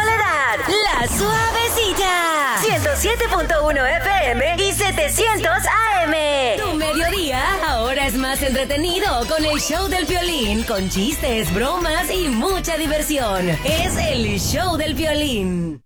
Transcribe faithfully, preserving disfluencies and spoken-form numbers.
Soledad, La Suavecita, ciento siete punto uno F M y setecientos A M. Tu mediodía ahora es más entretenido con el show del Piolín, con chistes, bromas y mucha diversión. Es el show del Piolín.